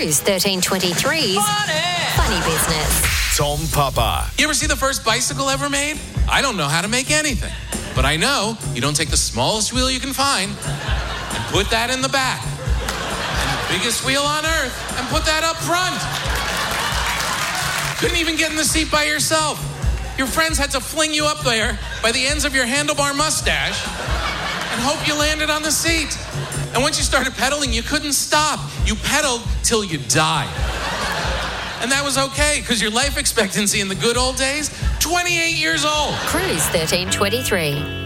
Cruise 1323's Funny Business. Tom Papa. You ever see the first bicycle ever made? I don't know how to make anything. But I know you don't take the smallest wheel you can find and put that in the back. And the biggest wheel on earth and put that up front. Couldn't even get in the seat by yourself. Your friends had to fling you up there by the ends of your handlebar mustache and hope you landed on the seat. And once you started pedaling, you couldn't stop. You pedaled till you died. And that was okay, because your life expectancy in the good old days, 28 years old. Cruise 1323.